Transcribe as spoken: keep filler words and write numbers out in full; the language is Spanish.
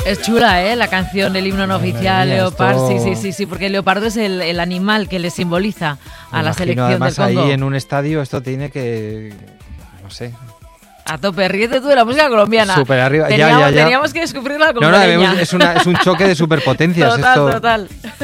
Es chula, ¿eh? La canción, el himno no oficial, mía, Leopard, esto... sí, sí, sí, sí, porque el leopardo es el, el animal que le simboliza a Me la imagino, selección además, del Congo. ahí en un estadio esto tiene que... no sé... A tope, ríete tú de la música colombiana. Súper arriba, teníamos, ya, ya, ya. Teníamos que descubrirla con No, no, cariño. es, una, es un choque de superpotencias. Total, esto... total.